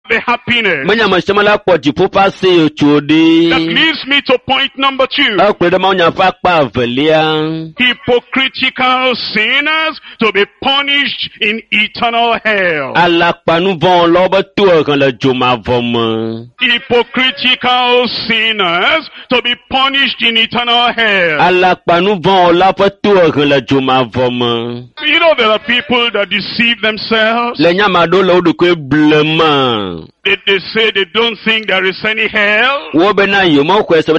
the happiness. That leads me to point number 2. Hypocritical sinners to be punished in eternal hell. Hypocritical sinners to be punished in eternal hell. You know there are people that deceive themselves. They say they don't think there is any hell. There is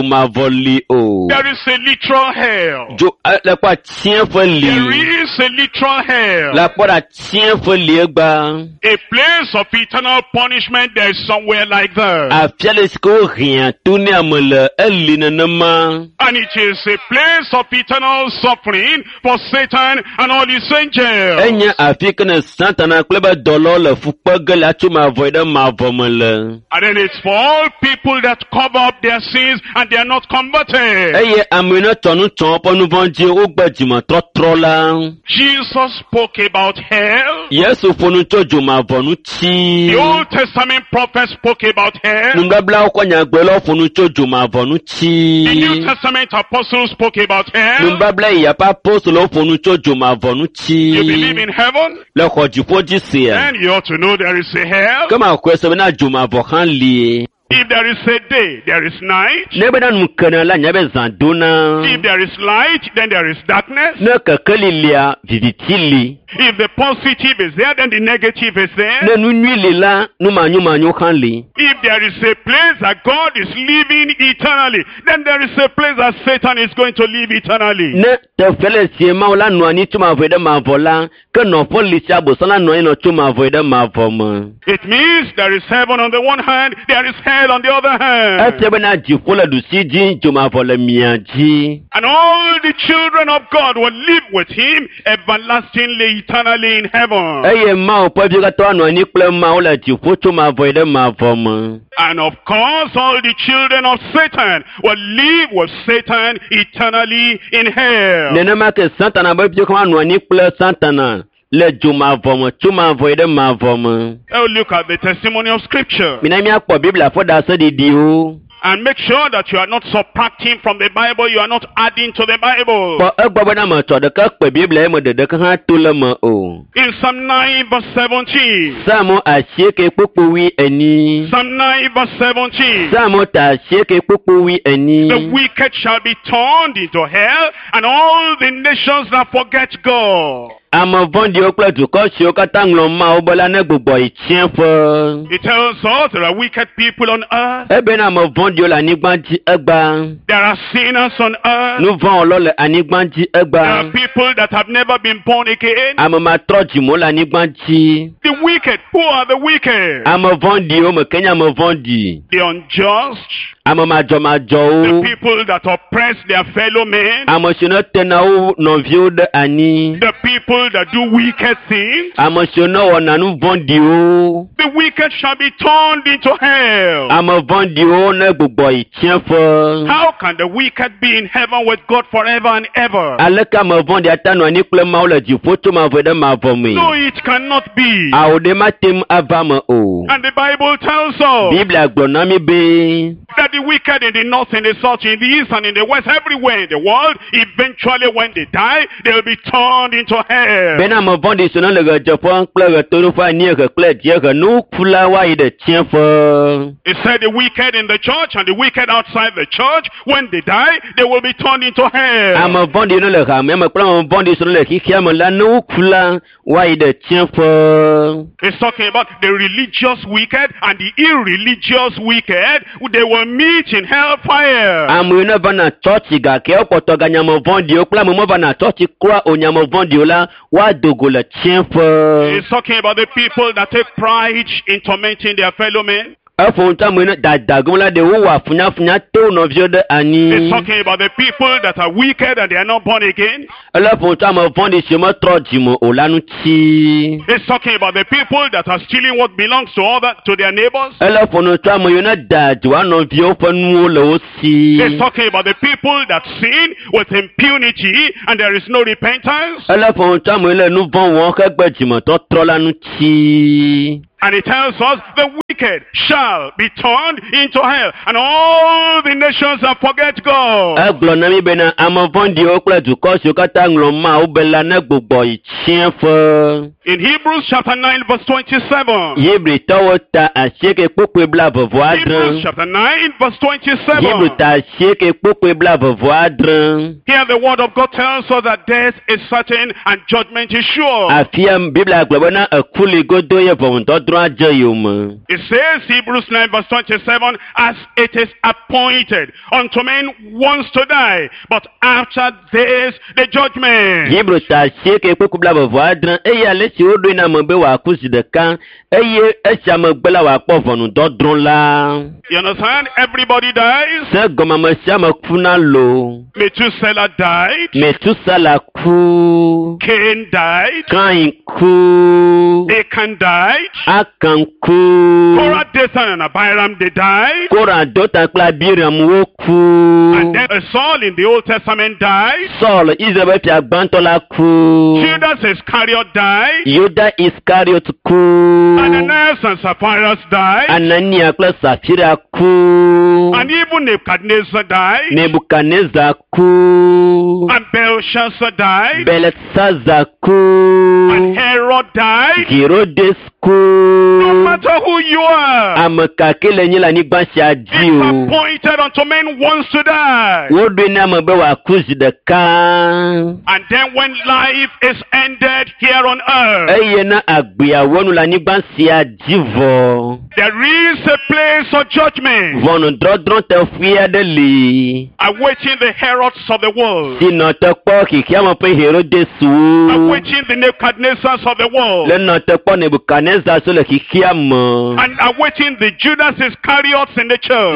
a literal hell. There is a literal hell. A place of eternal punishment, there is somewhere like that. And it is a place of eternal suffering for Satan and all his angels. And then it's for all people that cover up their sins and they are not converted. Jesus spoke about hell. The Old Testament prophets spoke about hell. The New Testament apostles spoke about hell. You believe in heaven? Then you ought to know there is a hell. If there is a day, there is night. If there is light, then there is darkness. If the positive is there, then the negative is there. If there is a place that God is living eternally, then there is a place that Satan is going to live eternally. It means there is heaven on the one hand, there is hell on the other hand. And all the children of God will live with him everlastingly, eternally in heaven. And of course, all the children of Satan will live with Satan eternally in hell. Oh, look at the testimony of Scripture. And make sure that you are not subtracting from the Bible, you are not adding to the Bible. In Psalm 9 verse 17. Psalm 9 verse 17. The wicked shall be turned into hell, and all the nations that forget God. It tells us there are wicked people on earth. There are sinners on earth. There are people that have never been born again. The wicked. Who are the wicked? The unjust. The people that oppress their fellow men. The people that do wicked things. The wicked shall be turned into hell. How can the wicked be in heaven with God forever and ever? No, it cannot be. And the Bible tells us that the wicked in the north and the south, in the east and in the west, everywhere in the world, eventually when they die, they will be turned into hell. It said the wicked in the church and the wicked outside the church, when they die, they will be turned into hell. It's talking about the religious wicked and the irreligious wicked. They will meet in hellfire. It's talking about the people that take pride in tormenting their fellow men. It's talking about the people that are wicked and they are not born again. It's talking about the people that are stealing what belongs to their neighbors. It's talking about the people that sin with impunity and there is no repentance. And it tells us the wicked shall be turned into hell, and all the nations that forget God. In Hebrews chapter 9 verse 27. Hebrews chapter 9 verse 27. Here the word of God tells us that death is certain and judgment is sure. It says, Hebrews 9 verse 27, as it is appointed unto men once to die, but after this the judgment. You understand? Everybody dies. Methuselah died. Cain died. Achan died. Korah, Dathan, and Abiram, they died. And then Saul in the Old Testament died. Judas Iscariot died. Ananias and Sapphira died. And even Nebuchadnezzar died. And Belshazzar died. And Herod died. No matter who you are, it's appointed unto men once to die. And then when life is ended here on earth, there is a place of judgment awaiting the Herods of the world, awaiting the Nebuchadnezzars of the world, and awaiting the Judas Iscariots in the church,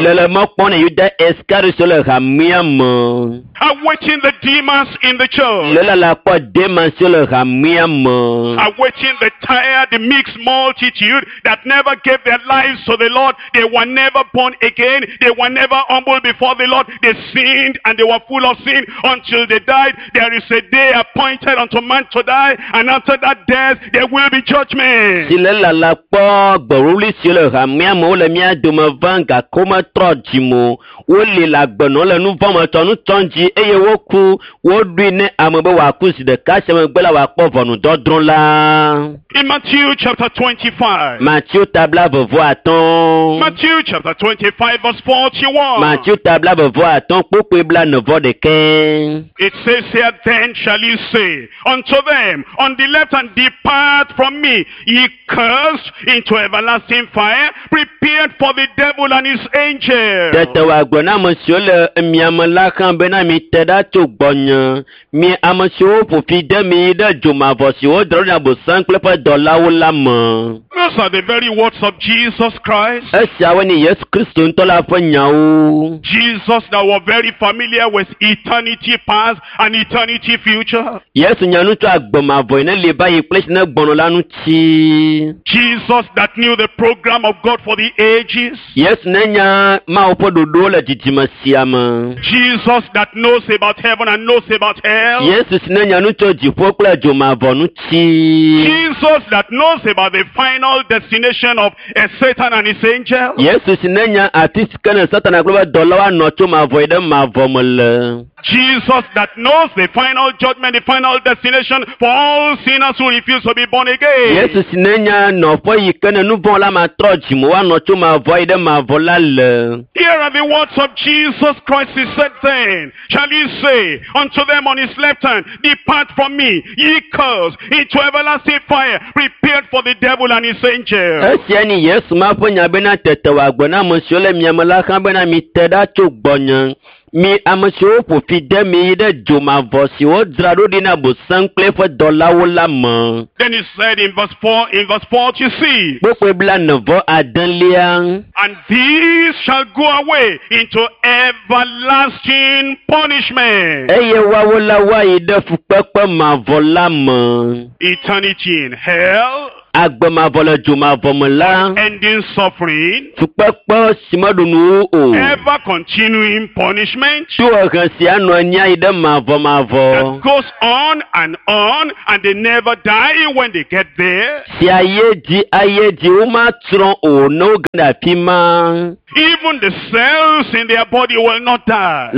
awaiting the demons in the church, awaiting the tired, the mixed multitude that never gave their lives to the Lord. They were never born again. They were never humble before the Lord. They sinned and they were full of sin until they died. There is a day appointed unto man to die, and after that death there will be judgment. In Matthew chapter 25. Matthew chapter 25 verse 41. It says here, then shall he say unto them on the left hand, depart from me, ye cursed, into everlasting fire, prepared for the devil and his angels. Those are the very words of Jesus Christ. Jesus that were very familiar with eternity past and eternity future. Jesus that knew the program of God for the ages. Jesus that knows about heaven and knows about hell. Jesus that knows about the final destination of Satan and his angels. Jesus that knows the final judgment, the final destination for all sinners who refuse to be born again. Here are the words of Jesus Christ. He said then, shall he say unto them on his left hand, depart from me, ye cursed, into everlasting fire, prepared for the devil and his angels. Mi amasho profide mi de joma vosi o drado dina bosan klefa dola wala ma. Then he said in verse 4, you see. And these shall go away into everlasting punishment. Eternity in hell. ending suffering, ever continuing punishment that goes on, and they never die when they get there. Even the cells in their body will not die.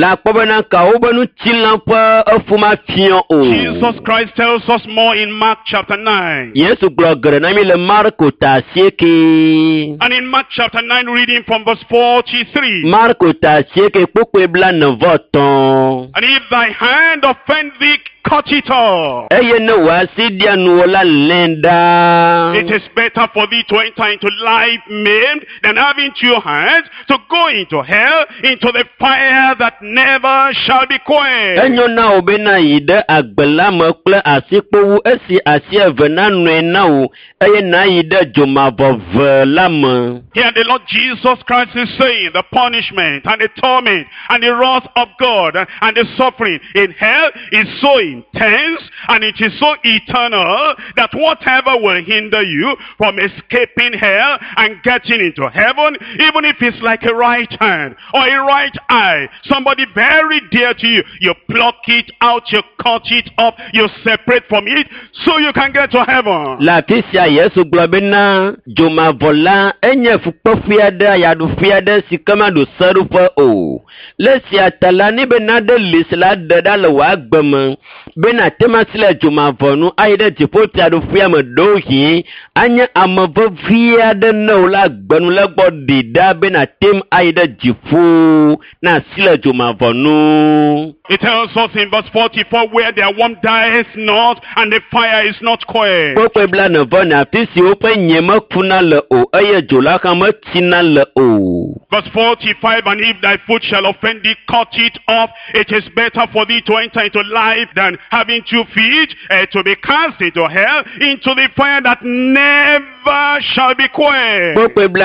Jesus Christ tells us more in Mark chapter 9. And in Mark chapter 9, reading from verse 43. And if thy hand offend thee, cut it off. It is better for thee to enter into life maimed than having 2 hands to go into hell, into the fire that never shall be quenched. Here the Lord Jesus Christ is saying the punishment and the torment and the wrath of God and the suffering in hell is so intense and it is so eternal that whatever will hinder you from escaping hell and getting into heaven, even if it's like a right hand or a right eye, somebody very dear to you, you pluck it out, you cut it off, you separate from it so you can get to heaven. It tells us in verse 44, where their worm dies not and the fire is not quenched. Verse 45, and if thy foot shall offend thee, cut it off. It is better for thee to enter into life than having 2 feet to be cast into hell, into the fire that never shall be quenched.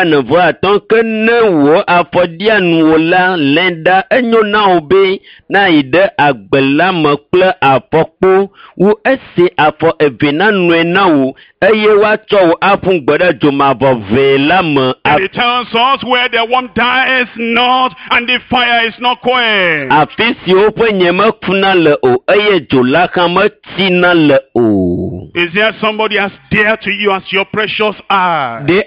And it tells us where the worm dies not and the fire is not quenched. Is there somebody as dear to you as your precious eye? But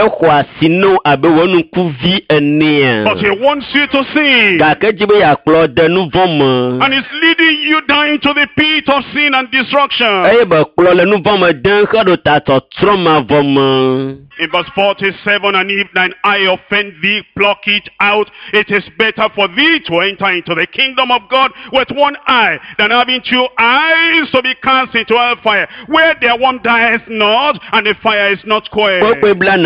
he wants you to sin. And he's leading you down into the pit of sin and destruction. In verse 47, and if thine eye offend thee, pluck it out. It is better for thee to enter into the kingdom of God with 1 eye than having 2 eyes to be cast into hellfire, where their worm dies not and the fire is not quenched.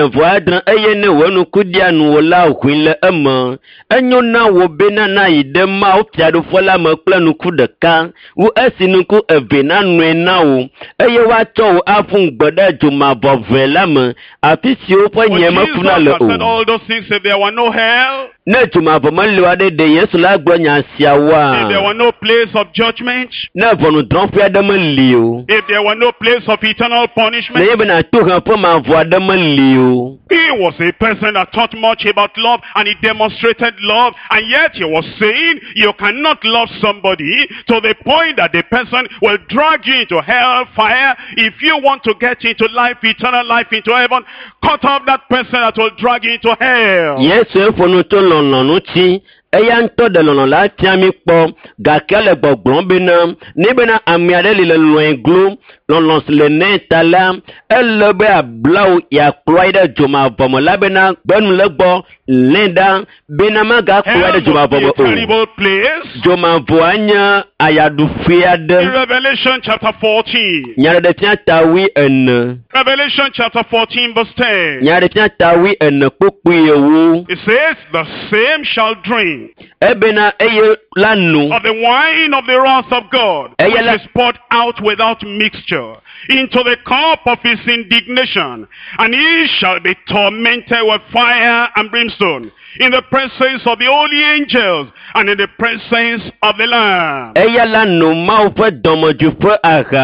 For Jesus has said all those things if there were no hell, if there were no place of judgment, if there were no place of eternal punishment. He was a person that taught much about love and he demonstrated love, and yet he was saying you cannot love somebody to the point that the person will drag you into hellfire. If you want to get into life, eternal life, into heaven, cut off that person that will drag you into hell. Eyanto de lono la tiami po gakele gbogblon bena nebena amiade le loin glo lon le netala elbe ablau ya kloide joma bomo labena benu legbo lenda benama ga kloide joma bomo terrible place joma boanya ayadu fiade. Revelation chapter 14. Nyare de tia tawi en Revelation chapter 14 verse 10. Nyare tia tawi en popu yewu. It says the same shall drink of the wine of the wrath of God, which is poured out without mixture into the cup of his indignation, and he shall be tormented with fire and brimstone in the presence of the holy angels and in the presence of the Lamb.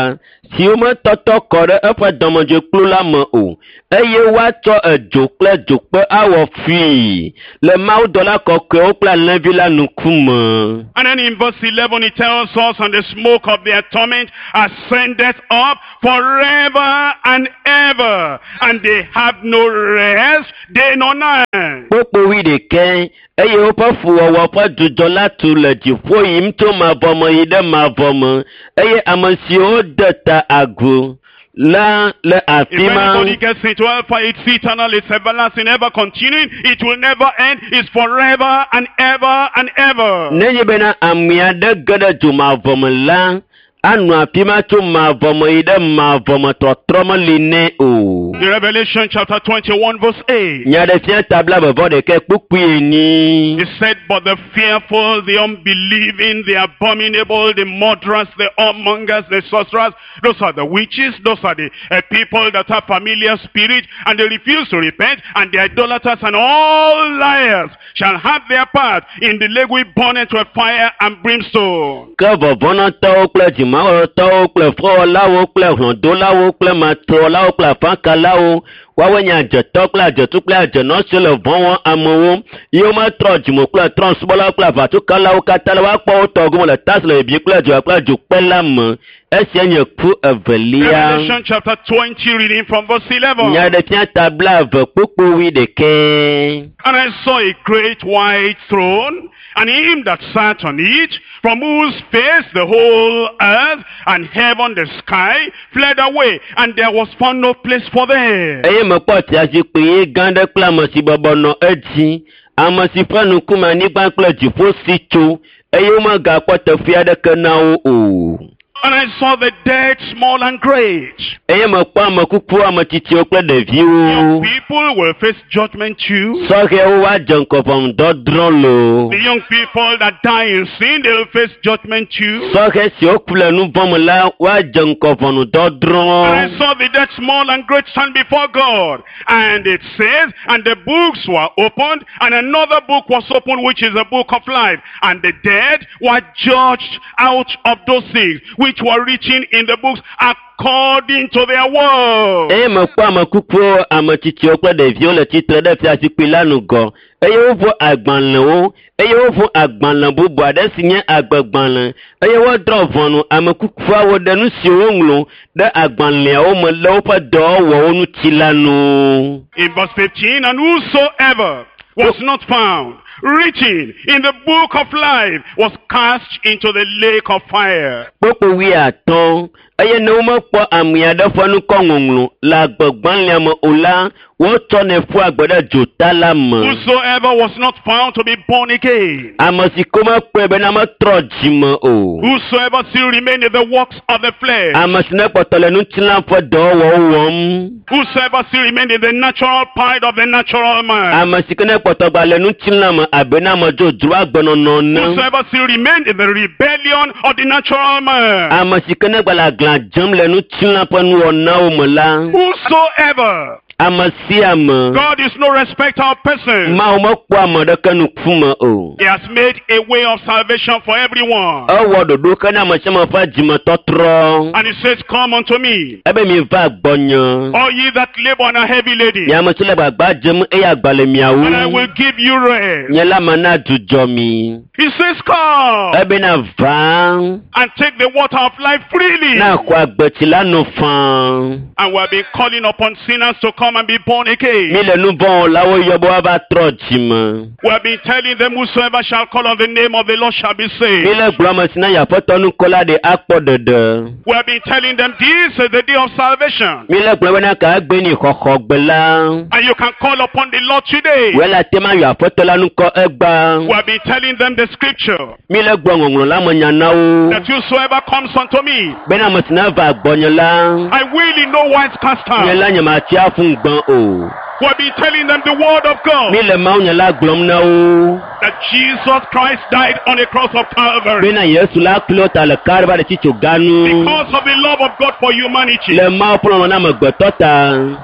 Si o me tɔtɔ kɔ ɖe eƒe dɔmedzokplu la me o, eye woatsɔ edzo kple dzokpe awɔ fui le mawudɔla kɔkɔewo kple alẽvi la ŋkume. And then in verse 11 it tells us, and the smoke of their torment ascendeth up forever and ever, and they have no rest day nor night. Kpokpo wi ɖekɛ, eye woƒe fuwɔwɔ ƒe dzudzɔ la tu le dziƒo yim tso mavɔ me yi ɖe mavɔ me, eye ame siwo de ta agu la le afi If ma. anybody gets into hellfire, it's eternal, it's everlasting, ever continuing, it will never end, it's forever and ever and ever. Nenye bena ame aɖe ge ɖe dzo mavɔ me la, anɔ afi ma tso mavɔ me yi ɖe mavɔ me tɔtrɔ meli nɛ o. In Revelation chapter 21 verse 8. Nya ɖe fia tabla bevɔ ɖeke kpukpui ni. He said, but the fearful, the unbelieving, the abominable, the murderers, the whoremongers, the sorcerers, those are the witches, those are the people that have familiar spirit, and they refuse to repent, and the idolaters and all liars shall have their part in the lake with burning with fire and brimstone. Ke vɔvɔnɔtɔwo kple dzimawɔtɔwo kple fɔwɔlawo kple hlɔdolawo kple matrɔlawo kple afãkalawo woawoe nye adzetɔ kple adzetu kple adzenɔ si le vɔ wɔm amewo yiwo metrɔ dzimo kple trɔ̃subɔlawo kple avatukalawo katã le woakpɔ wo tɔgome le tasi le bibi kple dzo kple dzokpe la me. Esia nye ku evelia. Revelation chapter 20 reading from verse 11. Nya ɖe fia tabla eve kpukpu wi ɖeke. And I saw a great white throne, and him that sat on it, from whose face the whole earth and heaven, the sky, fled away, and there was found no place for them. Eye mekpɔ tia zikpui gã ɖe kple ame si bɔbɔ nɔ edzi, ame si ƒe ŋkume anyigba kple dziƒo si tso, eye womegakpɔ teƒe aɖeke na wo o. And I saw the dead, small and great. Eye mekpɔ ame kuku, ame tsitsiwo kple ɖeviwo. Young people will face judgment too. Sɔhɛwo woadze ŋkɔ ʋɔnudɔdrɔ̃ lo. The young people that die in sin, they will face judgment too. Sɔhɛ siwo ku le nu vɔ̃ me la woadze ŋkɔ And ʋɔnudɔdrɔ̃. I saw the dead, small and great, stand before God. And it says, and the books were opened, and another book was opened, which is the book of life. And the dead were judged out of those things which were written in the books according to their works. Eye mekpɔ ame kukuwo, ame tsitsiwo kple ɖeviwo le tsitre ɖe fiazikpui la ŋgɔ. Eye wovo agbalẽwo, eye wovo agbalẽ bubu aɖe si nye agbegbalẽ. Eye wodrɔ̃ ʋɔnu ame kukuawo ɖe nu siwo woŋlɔ ɖe agbalẽawo me le woƒe dɔwɔwɔwo ŋuti la nu. In verse 15, and whosoever was not found written in the book of life was cast into the lake of fire. Kpokpo wi atɔ̃, eye ne womekpɔ ame aɖe ƒe nukɔ ŋɔŋlɔ le agbegbalẽa me o la, wotsɔnɛ ƒu agbe ɖe dzota la me. Whosoever was not found to be born again. Ame si ko mekpɔe bena metrɔ dzime o. Whosoever still remained in the works of the flesh. Ame si ne kpɔtɔ le ŋutilã ƒe dɔwɔwɔwo wɔm. Whosoever still remained in the natural part of the natural man. Ame si ke ne kpɔtɔ gba le ŋutilã me abe ne ame dzodzro agbenɔnɔ ne. Whosoever still remained in the rebellion of the natural man. Ame si ke ne gba le aglã dzem le ŋutilã ƒe nuwɔnawo me la. Whosoever. Ame sia ame. God is no respecter of persons. Mawu mekpɔ ame ɖeke ŋkume o. He has made a way of salvation for everyone. Ewɔ ɖoɖo ke ne ame sia ame ƒe dzimetɔtrɔ. And he says, come unto me, Ebe mi va gbɔnye. all ye that labor and are heavy laden, Nye ame si le gbagba dzem eye agba le miawo. and I will give you rest. Nye la me na dzudzɔ mi. He says, come Ebe na va. and take the water of life freely. Na xɔ agbetsi la no fã. And we have been calling upon sinners to come and be born Mi again. le nu vɔ̃ wɔlawo yɔ be woava trɔ dzime. We have been telling them, whosoever shall call on the name of the Lord shall be Mi saved. le gblɔm ame si na Aƒetɔ nukɔla ɖe akpɔ ɖeɖe. We have been telling them, this is the day of salvation. Mi le gblɔm bena ka egbe ni xɔxɔgbe la. And you can call upon the Lord today. Wela te ma yɔ Aƒetɔ la nukɔ egba. We have been telling them the scripture, Mi le gblɔ ŋɔŋlɔ la me nya na wo. that whosoever comes unto me, Bena ame si na va gbɔnye la. I will in no wise cast Nye out. la nye matsi afu gbɔn o. We have been telling them the word of Mi God, le Mawu nya la gblɔm na wo. that Jesus Christ died on the cross of Calvary Bena Yesu la kpli ta le kariba ɖe tsitso ganu. because of the love of God for humanity. Le Mawu ƒe lɔlɔ̃ na amegbetɔ ta.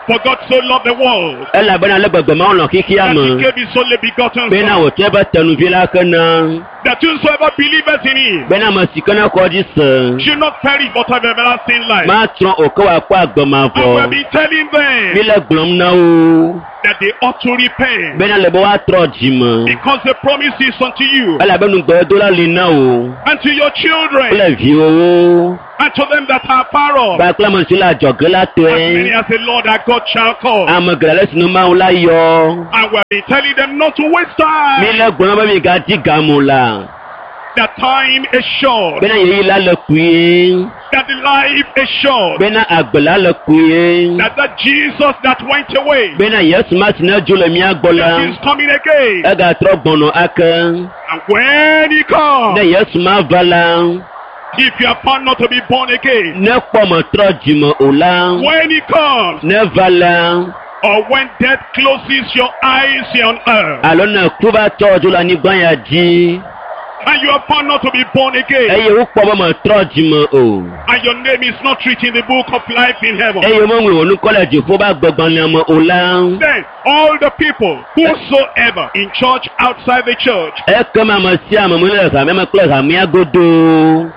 For God so loved the world Elabena le gbegbe ma lo kiki that he ame. gave his only begotten Bena Son, wo tebe tenuvi la kana. that whosoever believeth in him Bena ma sikana ko di se. should not perish but have everlasting life. Ma tron o ko wa kwa agbema And we vo. have been telling them Mi le glom na o. that they ought to repent, Bena le bo wa tro jime. because the promise is unto you Elabenu gbe do la le na o. and to your children Kle vi o. and to them that are far off, Ba kle mo si la joge la to as many e. as the Lord our God shall call. Ame grele sinu ma la yo. And we have been telling them not to waste Mi time. le gbon ba mi ga di gamu la. That time is short. Bena yeyi la le kuye. That the life is short. Bena agbela le kuye. That Jesus that went away Bena Yesu ma tina jo le mia that gbola. is coming again. Ega tro gbono ake. And when he comes, Ne Yesu ma vala. if you are found not to be born again, Ne kpo mo tro jimo ola. when he comes, Ne vala. or when death closes your eyes here on earth, Alo ne kuba to jo la ni gban ya ji. and you are found not to be born again, Eye wo kpo mo tro jimo o. and your name is not written in the book of life in heaven, Eye mo nwe onu college fo ba gbogban le mo ola. then all the people whosoever in church, outside the church, E kama mo si am mo le ka me ma kle ka mi agodo.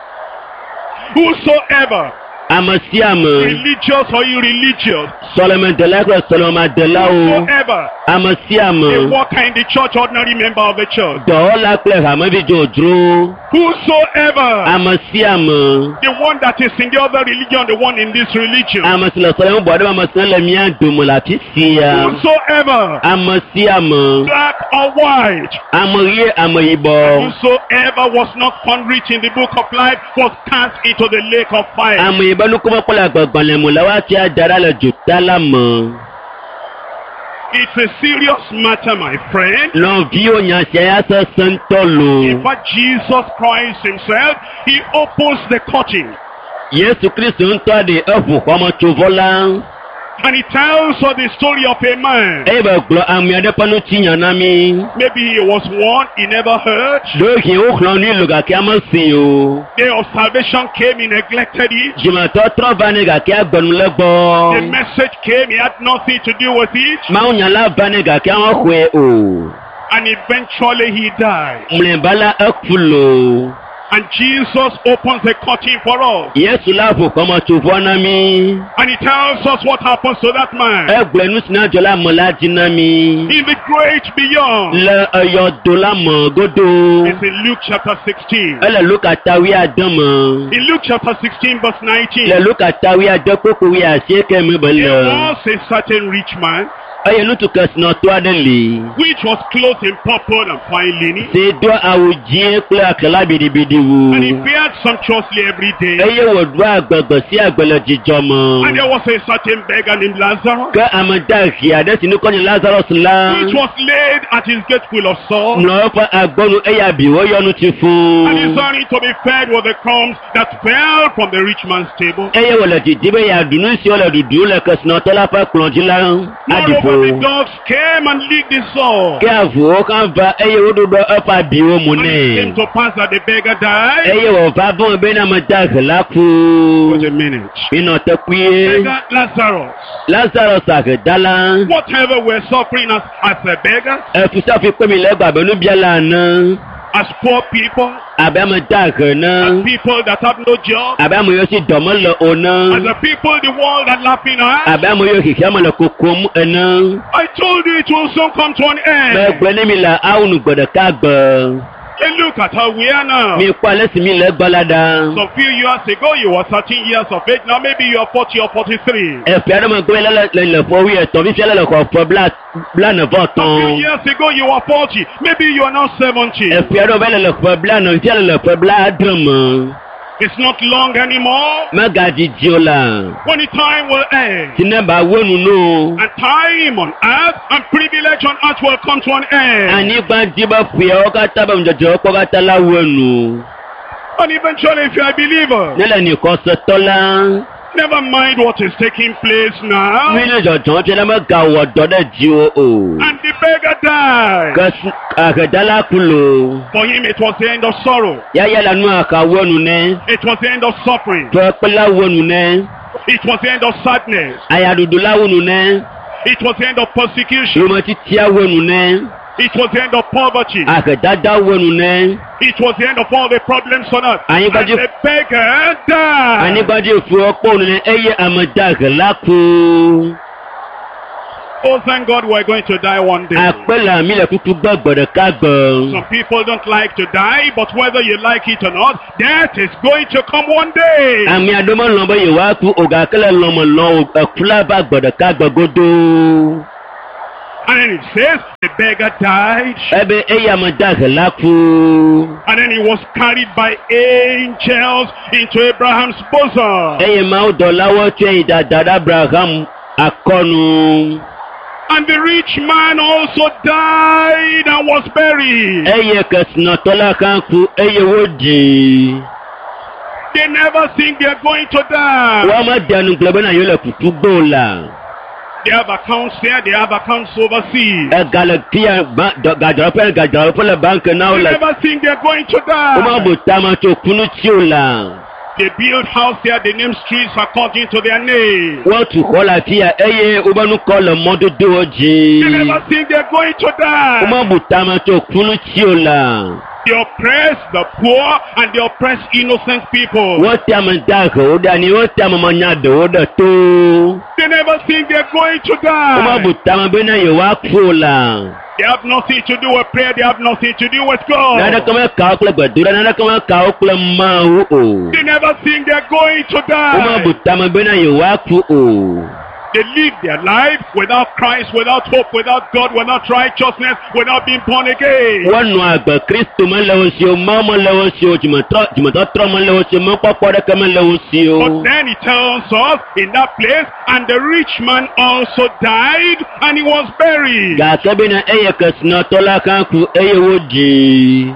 whosoever, Amasi am. religious or irreligious, Solomon de la kle Solomon de la o. whosoever, Amasi a am. worker in the church, ordinary member of the church, Dɔwɔ la kple hame vi dzodro. whosoever, Ame sia ame. the one that is in the other religion, the one in this religion, Ame si le sɔleme bɔ ɖe ame si le mía dome le afi sia. whosoever, Ame sia ame. black or white, Ame ɣie ame yibɔ. whosoever was not found rich in the book of life was cast into the lake of fire. Ame yibɔ nukuma kple agbegbalẽ me le woafi ada ɖa le dzota la me. It's a serious matter, my friend. Nɔviwo nya sia ya sesẽ ŋutɔ In lo. fact, Jesus Christ himself, he opens the curtain Yesu Kristo ŋutɔ ɖe eʋu xɔmetsovɔ la. and he tells us the story of a man. Eye be gblɔ ame aɖe ƒe nutsinya na mi. Maybe he was one he never heard. Ɖohi woxlɔ nui lo gake ame si o. Day of salvation came, he neglected it. Dzimetɔ trɔ va nɛ gake agbenu le The gbɔ. message came, he had nothing to do with it. Mawunyala va nɛ gake awɔxɔe o. And eventually he died. Mlɛba la eku lo. And Jesus opens the curtain for us. Yesu la ʋu xɔmetsovɔ na mi. And he tells us what happens to that man. Egblɔe nu si na dzɔ la me la dzi na mi. In the great beyond. Le eyɔdo la me godo. It's in Luke chapter 16. Ele Luka wi ade me. In Luke chapter 16 verse 19. Le Luka wi ade kpokpo wi asieke me be There le. was a certain rich man Eye nutu kesinɔtɔ aɖe li. which was clothed in purple and fine linen, Si do awu dzẽ kple akela biɖibiɖi and he wu. fared sumptuously every day. Eye wòɖo agbegbe si agbe le dzidzɔ And me. there was a certain beggar named Lazarus, Ke ame dahi aɖe si nukɔ nye Lazarus la. which was laid at his gate full of sores, Mlɔ eƒe agbɔnu eye abi woyɔ nu tsi and fũu. desiring to be fed with the crumbs that fell from the rich man's table. Eye wòle didi be yeaɖu nu siwo le ɖuɖu le kesinɔtɔ la ƒe kplɔ dzi la Moreover, the aɖiƒo. dogs came and licked his sore. Ke avuwo hã va eye woɖoɖɔ eƒe abiwo mu And it came nɛ. to pass that the beggar died. Eye wòva vɔ bena ame dahe la ku. Wait a minute. Minɔ teƒee. Beggar Lazarus. Lazarus ahedala. Whatever we're suffering as a beggar, Efusafi kpe mi le egbe abe nubiala ene. as poor people, Abe ame dahe as ne. people that have no job, Abe ame yiwo si dɔ mele o as ne. the people the world are laughing at. Abe ame yiwo xexea me le kokom ene. I told you it will soon come to an end. Megblɔ ne mi le awu nu gbe ɖeka gbe. And look at how we are now. Mi kpɔ ale si mi le egbe la ɖa. Some few years ago, you were 13 years of age. Now maybe you are 40 or 43. Efia ɖe megbe le ƒe wuietɔ̃ fifia le xɔ ƒe blaene-vɔ Some few tɔ̃. years ago, you were 40. Maybe you are now 70. Efia ɖe va le ƒe blaene fifia le ƒe blaadre me. It's not long anymore. Megadidi o la. When the time will end. Si ne ba wo nu no. And time on earth and privilege on earth will come to an end. Anyigba di be ƒeawo katã be ŋudzɔdzɔwo kpɔ katã la wo nu. And eventually, if you are a believer, Ne le nikɔsetɔ la. never mind what is taking place now. Mi ne dzɔdzɔm fia ne megawɔ dɔ ɖe dziwo o. And the beggar died. Ke ahedala ku lo. For him, it was the end of sorrow. Yaya la nu aka wo nu ne. It was the end of suffering. Tɔ kpe la wo nu ne. It was the end of sadness. ayadudu la wo nu ne It was the end of persecution. loma titia wo nu ne It was the end of poverty. akedada wo nu ne It was the end of all the problems on earth. And Anybody- the beggar died. anibadi fu opo nu ne eye amadahe la ku Oh, thank God we're going to die one day. apela mi le kuku gbogbo de ka gbo Some people don't like to die, but whether you like it or not, death is going to come one day. ami adomo lo bo ye wa ku oga kele lomo lo ekula ba gbodo ka gbogodo And then it says, the beggar died. ebe eye amadahe la ku And then he was carried by angels into Abraham's bosom. eye ma o do lawo tun idada Abraham akonu And the rich man also died and was buried. eye kesna tola kan ku eye wodi They never think they're going to die. wa ma danu glebe na yo le kutu gbo la They have accounts there, they have accounts overseas. galatia gajoro le bank na o They la never think they're going to o ma die. bo tama to kunu ti o la They build house there, they name streets according to their name. wọ́n tún kọ́ láfíà ẹyẹ ọbẹ̀nu kọ́ lọ mọ́dúdú ojì. They never think they're going to ó die. má bù tá a máa tó kúnú tí o là. They oppress the poor and they oppress innocent people. wọ́n tí a máa dá àgọ̀ ó dá ni wọ́n tí a máa yan àdó ó dẹ̀ tó. They never think they're going to ó má bù die. tá a máa bẹ́ẹ̀ náà yẹ wá kú o là. They have nothing to do with prayer, they have nothing to do with nana God. kan máa kà ó pẹ̀lẹ́ gbẹ̀dúrà nana kan máa kà ó pẹ̀lẹ́ máa wú o. They never think they're going to ó má bù die. tá a máa bẹ́ẹ̀ náà yẹ wá kú o. They live their life without Christ, without hope, without God, without righteousness, without being born again. wọ́n nu àgbẹ̀ kristu mọ́ lẹ́wọ́ sí o mọ́ mọ́ lẹ́wọ́ sí o jùmọ̀tọ́ tọ́ mọ́ lẹ́wọ́ sí o mọ́ pọ́pọ́ dẹ́kẹ́ mọ́ lẹ́wọ́ sí o. But then he tells us in that place, and the rich man also died and he was buried. gàkẹ́ bí na ẹyẹ kẹsìnà tọ́lá kan kú ẹyẹ wò dì.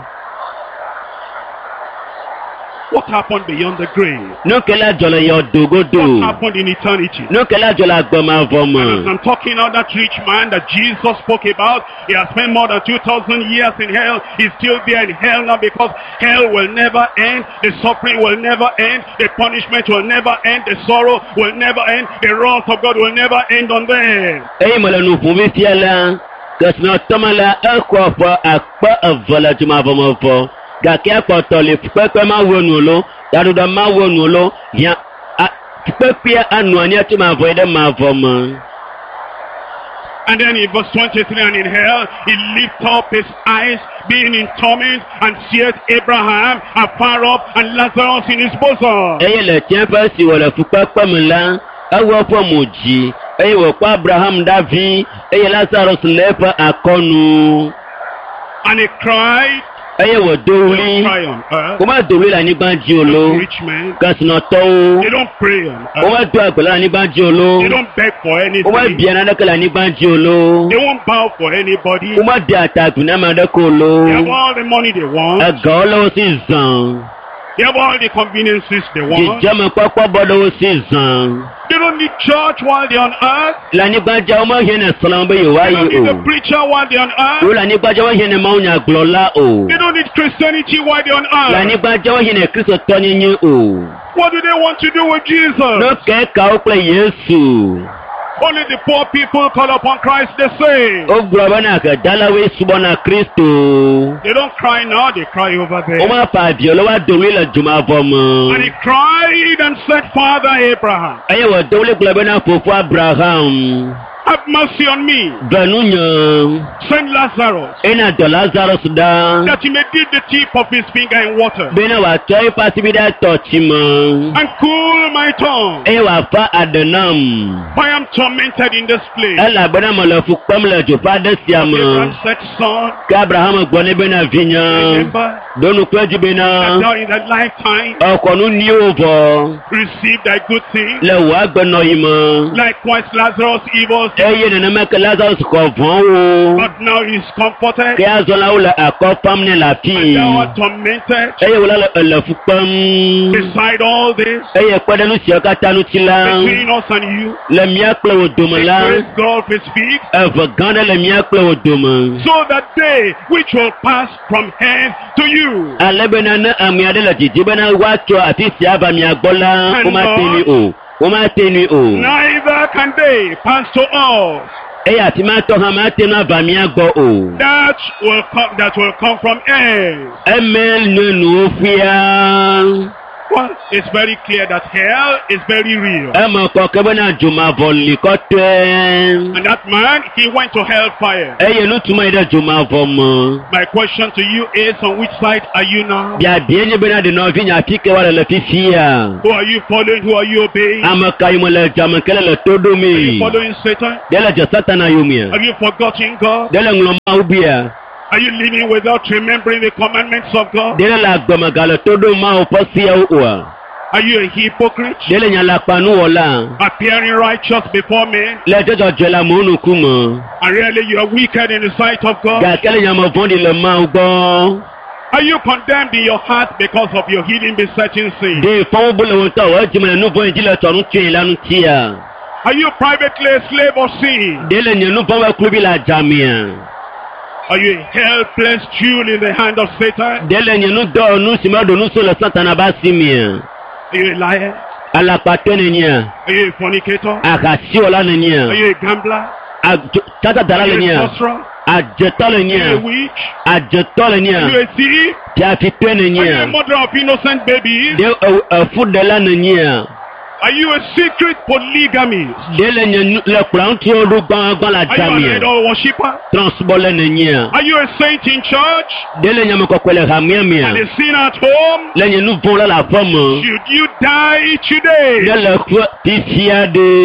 What happened beyond the grave? nukele jọlọ yọ What dogodo happened in eternity? nukele jọlọ agbọmọ As avọmọ I'm talking about that rich man that Jesus spoke about, he has spent more than 2,000 years in hell. He's still there in hell now because hell will never end. The suffering will never end. The punishment will never end. The sorrow will never end. The wrath of God will never end on them. eyi mọlẹnu fún mi fiẹ la kẹsìnà tọmọlá ẹkọ fọ akpọ ẹvọlẹ tó máa fọmọ fọ gàkẹ́ akpọtọ lè pẹpẹ máa wọnú lọ yàtọ̀ máa wọnú lọ yàn pẹpẹ anuani tó máa fọ ẹdẹ máa fọmọ. And then in verse 23, and in hell, he lifted up his eyes, being in torment, and seeth Abraham afar off, and Lazarus in his bosom. ẹyẹ lẹ tiẹ fẹ si wọlé fún pẹpẹ mi la ẹwọ fọmù jì ẹyẹ wọ kó abraham dàbí ẹyẹ lazarus lẹfẹ akọnu And he cried, ẹyẹ wọ they dòwúlì. don't cry on earth. kó má dòwúlì là nígbà jí o ló Rich men, kẹsìnà tọ́ o they don't pray on kó má earth. dùn àgbẹ̀lá nígbà jí o ló They don't beg for kó má anything. bí ẹnà dẹ́kẹ̀lá nígbà jí o ló They won't bow for anybody. kó má di àtàkùn náà máa dẹ́kọ̀ o ló They have all the money they want. ẹ̀gàn ọlọ́wọ́ sí zàn They have all the conveniences they want. jíjọ́mọ pọ́pọ́ bọ́dọ̀wọ́ sí zàn They don't need church while they're on earth. là nígbà jẹ́ ọmọ yẹn nà sọ̀rọ̀ bẹ́ẹ̀ yóò They wáyé don't o need a preacher while they're on wọ́n earth. là nígbà jẹ́ wọ́n yẹn nà máa ń yàn gbọ́lá o They don't need Christianity while they're on là earth. nígbà jẹ́ wọ́n yẹn nà kristu tọ́ yín o What do they want to do with Jesus? lókè ká ó pẹ́ yéésù Only the poor people call upon Christ, they say. ó gbọ́ bá náà kẹ́ dáláwé ṣubọ́ náà kristu. They don't cry now, they cry over ó there. máa fa àbíọ́ lọ́wọ́ dòwúlé lọ jùmọ̀ àbọ̀ mọ́. And he cried and said, Father Abraham, ẹyẹ wọ dòwúlé gbọ́dọ̀ náà fòfò abraham. have mercy on me. bẹ̀nu yàn. Send Lazarus, ẹnà dọ̀ lazarus dá. that he may dip the tip of his finger in water bẹ́ẹ̀ náà wà tọ́ ipa síbi dá tọ̀tì mọ́. and cool my tongue. ẹyẹ wà fa àdánàm. For I am tormented in this place. ẹ làgbẹ́ náà mọ̀ lọ fún pọ́nmùlẹ̀ jù fádé sí àmọ́. Abraham said, Son, kí abraham gbọ́ níbẹ̀ náà fi yàn. remember dónú pẹ́jù bẹ́ẹ̀ that náà. thou in thy lifetime ọkọ̀nù ní òvọ̀. received thy good thing. lẹ́wọ̀ àgbẹ̀nà yìí mọ́. Likewise Lazarus evil, ẹyẹ nana mẹ́kẹ́ lazarus kọ̀ vọ́n o. but now he is comforted. kí azɔla wo le akɔ fam ne la fi And thou art tormented. eye wo la le elefu kpam Beside all this, eye kpɔɖenu siwo katã ŋuti la between us and you, le mía kple wo dome the la great gulf is fixed, eve gã ɖe le mía kple wo dome so that they which will pass from hence to you ale bena ne ame aɖe le didi bena woatso afi sia va mia gbɔ la woma te mi o wọ́n máa tẹnu o. Neither can they pass to us. Ẹ̀yà tí máa tọ́ hàn máa tẹnu àbàmì àgbọ̀ o. That will come from hell. Ẹ̀mẹ́ nínú fíà. Well, it's very clear that hell is very real. Ẹ̀mọ̀ kọ̀ọ̀kẹ́ bọ́ náà jùmọ̀ bọ̀lì kọ́ tẹ́. And that man, he went to hellfire. Ẹ̀yẹ ló túmọ̀ ẹ̀dá jùmọ̀ bọ̀ mọ́. My question to you is, on which side are you now? Bí àdìẹ́ ní bẹ́ẹ̀ náà dènà ọ̀fìn yà kíkẹ́ wà lẹ̀ fífi yà. Who are you following? Who are you obeying? Àmọ̀ ka ìmọ̀lẹ̀ jàmọ̀kẹ́lẹ̀ lẹ̀ tó dó Are you mi. following Satan? Dẹ́lẹ̀ jẹ sátánà yóò mi. Have you forgotten God? Dẹ́lẹ̀ ńlọ máa wú bíyà. Are you living without remembering the commandments of God? Dẹ́lẹ̀ la gbọ̀mọ̀gàlẹ̀ tó dó máa wọ pọ́ sí ẹ̀ wà. Are you a hypocrite? Dẹ́lẹ̀ yàn la panu wọ̀ la. Appearing righteous before men, Lẹ́jọ́jọ́ jọ la mọ̀ ọ́nù kú mọ̀. and really you are wicked in the sight of God? Gàkẹ́lẹ̀ yàn mọ̀ fọ́ndì lẹ̀ máa gbọ́. Are you condemned in your heart because of your hidden besetting sin? De fɔwɔ bolo wɔn ta wɔ jumɛn nu fɔ ìdílé tɔnu tún ìlànà tia. Are you privately a slave of sin? Dele nye nu fɔwɔ kubi la jamia. Are you a helpless jewel in the hand of Satan? Dele nye nu dɔ nu sima do nu so le satana ba si mia. Are you a liar? Alakpatɔ ne nya. Are you a fornicator? Akasi o la ne Are nya. you a gambler? Tata dara Are le you a nya. sorcerer? Ajɛtɔ le Are you a nya. witch? Ajɛtɔ le Are you nya. a thief? Tiafitɔ ne Are you a nya. mother of innocent babies? De fudela ne nya. Are you a secret polygamist? Dele nye le kplɔn tí o do gbãgbã la Are you an jamia. idol worshipper? Transbɔlɛ ne nya. Are you a saint in church? Dele nye me kɔkɔ le ha mia mia. And a sinner at home? Le nye nu vɔn la la fɔmɔ. Should you die today? Ne le fɔ fifia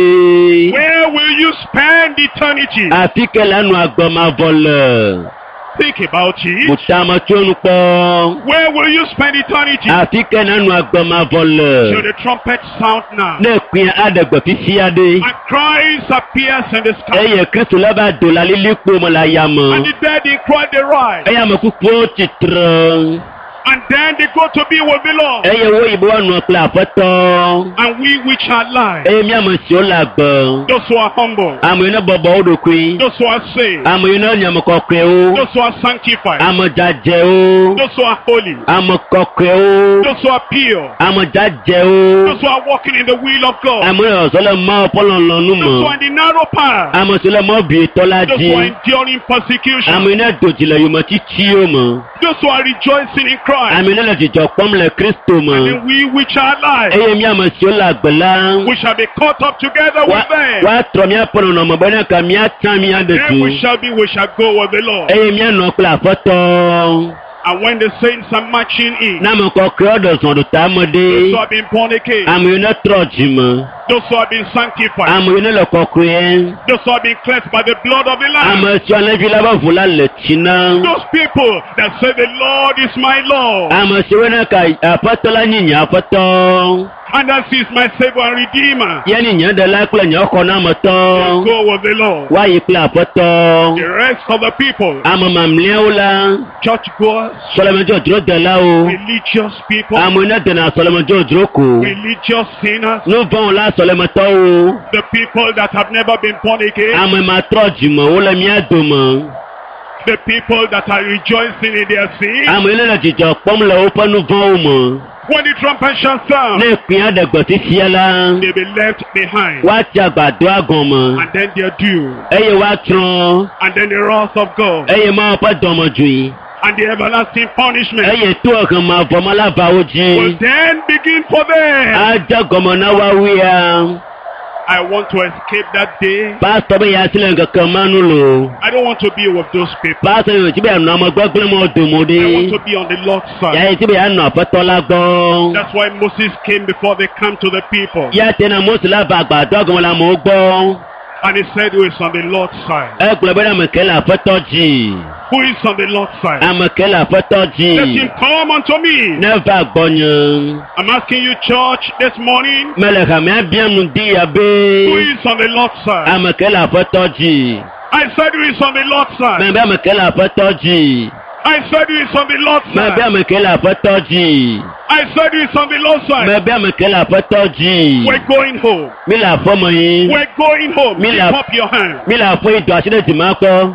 de. Where will you spend eternity? Afi ke la nu agbɔmavɔ le. Think about it. Mutama tso nu kpɔ. Where will you spend eternity? Afi ke na nu agbɔmavɔ Should le. the trumpet sound now? Ne kpɛn aɖegbɛ fifia de. And Christ appears in the sky. Eye Kristu la ba do la lili kpɔmɔ la And yame. the dead they cry, they rise. Eye ame kukuwo tsitre. And then they go to be with the Lord. Eye wo yibo wa nɔ kple aƒetɔ. And we which are alive, Eye miame siwo le agbe. those who are humble, Ame yi ne bɔbɔ wo ɖokui. those who are saved, Ame yi ne nyame kɔkɔewo. those who are sanctified, Ame dzadzewo. those who are holy, Ame kɔkɔewo. those who are pure, Ame dzadzewo. those who are walking in the will of God, Ame le zɔ le mɔ ƒe lɔlɔnu those who are me. in the narrow path, Ame si le mɔ bietɔ la those who are dzi. enduring persecution, Ame yi ne do dzi le yometitiwo me. those who are rejoicing in Christ, Ame yi ne le dzidzɔ kpɔm le Kristo and me. then we which are alive, Eye míame siwo le agbe la. we shall be caught up together with them. Woatrɔ míaƒe nɔnɔme be ne ka míatsã mía ɖe Then we du. shall go with the Lord. Eye míanɔ kple aƒetɔ. And when the saints are marching in, Ne ame kɔkɔewo ɖe zɔ ɖo tame those ɖe. who have been born again, Ame yi ne trɔ dzime. those who have been sanctified, Ame yi ne le kɔkɔe. those who have been cleansed by the blood of the Lamb, Ame siwo alẽvi la ƒe ʋu la le tsi na. those people that say the Lord is my Lord, Ame siwo ne ka aƒetɔ la nye nye aƒetɔ. and that is my Savior and Redeemer, Ya nye nye ɖela kple nye xɔnametɔ. go with the Lord. Woayi kple aƒetɔ. The rest of the people, Ame mamlɛawo la. churchgoers, Sɔlɛmɛdzɔdzrodelawo. religious people, Ame yi ne dena sɔlɛmɛdzɔdzro ko. religious sinners, Nu vɔ̃ la sɔlɛmɛtɔwo. the people that have never been born again, Ame matrɔ dzime wole mía dome. the people that are rejoicing in their sin. Ame yi ne le dzidzɔ kpɔm le woƒe nu vɔ̃wo me. When the trumpet shall sound, Ne kpea ɖe gbɔfifia la. they'll be left behind, Woati agbadɔa gɔme. and then their due, Eye woatrɔ. and then the wrath of God, Eye Mawu ƒe dɔmedzoe. and the everlasting punishment Eye to ehemavɔ me la va wo will dzi. then begin for them. Adze gɔme na woawia. I want to escape that day. Pastor be ya si le ŋkeke ma nu lo. I don't want to be with those people. Pastor yi ti be anɔ ame gbegblẽ me domo I want ɖe. to be on the Lord's Ya side. yi ti be anɔ aƒetɔ la gbɔ. That's why Moses came before they come to the people. Ya tena Mose la va agbadɔ gɔme le amewo gbɔ. And he said, who is on the Lord's side? Egblɔ be ame ke le aƒetɔ dzi. Who is on the Lord's side? Ame ke le aƒetɔ Let him dzi. come unto me. Ne va gbɔnye. I'm asking you, church, this morning, Mele hamea biam nu di ya who be. is on the Lord's side? Ame ke le aƒetɔ dzi. I said, who is on the Lord's side? Mebe ame ke le aƒetɔ dzi. I said, who is on the Lord's Mebe side? ame ke le aƒetɔ dzi. I said, who is on the Lord's side? Mebe ame ke le aƒetɔ dzi. We're going home. Mi le aƒeme yi. We're going home. Me Lift la- up your hand. Mi le aƒe yi do asi ɖe dzima kɔ.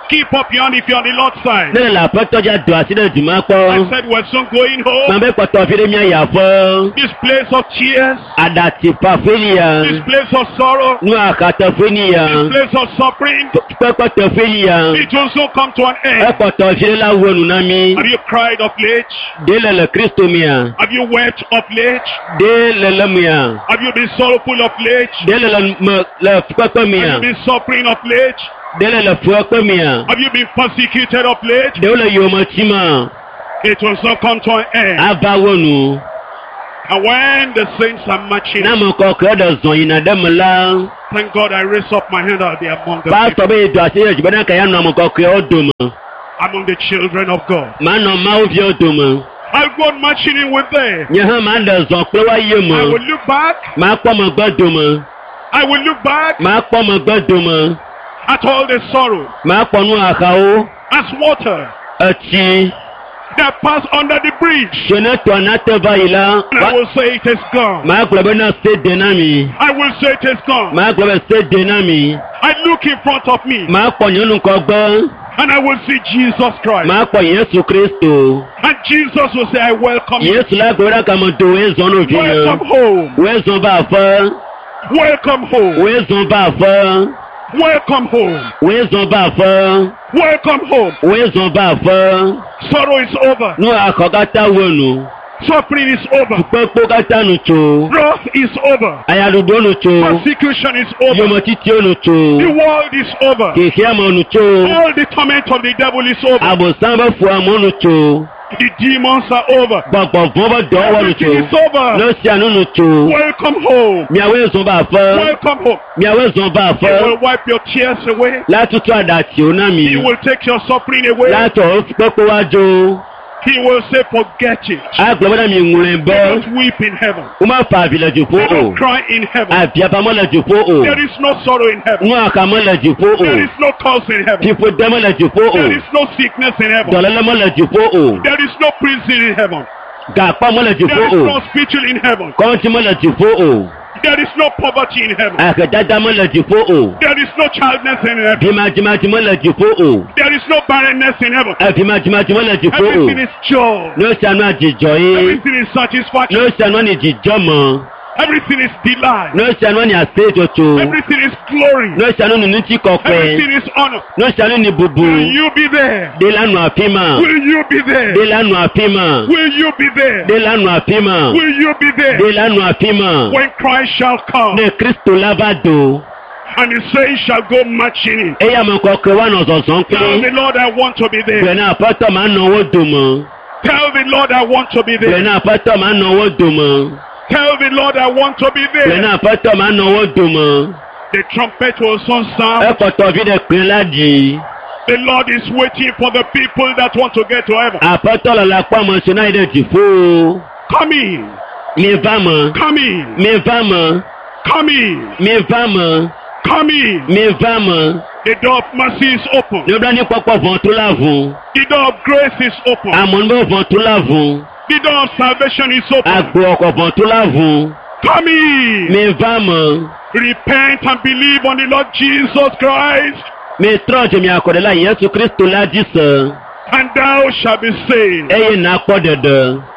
Keep up your hand if you're on the Lord's side. Nele la pɛtɔ dza do asi ɖe duma I kpɔ. said we're soon going home. Mabe kpɔtɔ fi ɖe mía ya fɔ. This place of tears. Aɖati pa feli ya. This place of sorrow. Nu akatɔ feli ya. This place of suffering. Kpɛkpɔtɔ feli ya. It will soon come to an end. Ekpɔtɔ fi ɖe la wo nu na mi. Have you cried of late? De le Kristo mia. Have you wept of late? De le mia. Have you been sorrowful of late? De le kpɛkpɛ Have mia. you been suffering of late? De le fukpɛ mia. Have you been persecuted of late? De le yomati ma. It will soon come to an end. Ava wo nu. And when the saints are marching, Na mo kɔkɔ ɖe zɔn yina ɖe me la. thank God I raise up my hand out there among the Pastor people, be do asi ɖe dzibe na ka ya nɔ ame kɔkɔewo dome. among the children of God. Manɔ Mawu viwo dome. I'll go on marching in with them. Nye hã ma ɖe zɔn kple wa ye I me. will look back. Ma kpɔ megbe dome. I will look back Ma kpɔ megbe dome. at all the sorrow Ma kpɔ nu axawo. as water Etsi. that pass under the bridge. Se ne tɔ na te va yi la. And I will say it is gone. Ma gblɔ be na se de na mi. I will say it is gone. Ma gblɔ be se de na mi. I look in front of me Ma kpɔ nyɔnu kɔgbe. and I will see Jesus Christ. Ma kpɔ Yesu Kristo. And Jesus will say, I welcome you. Yesu la gblɔ ɖe kame do wo zɔn no vi Welcome ne. home. Wo zɔn va aƒe. Welcome home. Wo zɔn va aƒe. Welcome home. Wo zɔn va aƒe. Welcome home. Wo zɔn va aƒe. Sorrow is over. Nu akɔ katã wo nu. Suffering is over. Kpekpo katã nu tso. Wrath is over. Ayaɖuɖo nu tso. Persecution is over. Yometitio nu tso. The world is over. Kexiame nu tso. All the torment of the devil is over. Abosam be fuamɔ nu tso. The demons are over. Gbɔgbɔ vɔ be dɔwɔ nu Everything is tso. over. Ne sia nu nu tso. Welcome home. Miawoe zɔn va aƒe. Welcome home. Miawoe zɔn va He will aƒe. wipe your tears away. La tutu aɖatiwo na mi. He will take your suffering away. La tɔ kpekpe wa dzo. He will say, forget it. Agblɔ be na mi ŋlɔe be. Don't weep in heaven. Woma fa avi le dziƒo o. Don't cry in heaven. Aviapa me le dziƒo o. There is no sorrow in heaven. Nu aka me le dziƒo There o. is no curse in heaven. Fiƒode me le dziƒo There o. is no sickness in heaven. Dɔléle me le dziƒo o. There is no prison in heaven. Gakpa me le There dziƒo is o. no spiritual in heaven. Kɔŋtsi me le dziƒo o. There is no poverty in heaven. Ahedada me le dziƒo o. There is no childless in heaven. Vimadzimadzim me le dziƒo o. There is no barrenness in heaven. Vimadzimadzim me le dziƒo o. Everything is joy. Ne sia nua dzidzɔ ye. Everything is satisfaction. Ne sia nua ni dzidzɔ me. Everything is delight. Ne sia nua ni aseyetsotso. Everything is glory. Ne sia nu ni ŋuti kɔkɔe. Everything is honor. Ne sia nu ni Will bubu. you be there? De la nu afi ma. Will you be there? De la nu afi ma. Will you be there? De la nu afi ma. Will you be there? De la nu afi ma. When Christ shall come Ne Kristo la va do. and the saints shall go marching in. Eya me kɔkɔe wa nɔ zɔzɔm Tell kple. the Lord I want to be there. Gbɛna aƒetɔ ma nɔ wo dome. Tell the Lord I want to be there. Gbɛna aƒetɔ ma nɔ wo dome. Tell the Lord I want to be there. Gbɛna aƒetɔ ma nɔ wo dome. The trumpet will soon sound. Ekɔtɔ vi ɖe kpe la dzi. The Lord is waiting for the people that want to get to heaven. Aƒetɔ le la kpɔ ame si na yi ɖe dziƒo. Come in. Mi va me. Come in. Mi va me. Come in. Mi va me. Come in. Mi va me. The door of mercy is open. Nublanuikpɔkpɔ ʋɔtru la ʋu. The door of grace is open. Amewo be ʋɔtru la ʋu. The door of salvation is open. Agblɔkɔ ʋɔtru la ʋu. Come in. Mi va me. Repent and believe on the Lord Jesus Christ, Mi trɔ dze miakɔ ɖe la Yesu Kristo la dzi se. and thou shalt be saved. Eye nakpɔ ɖeɖe.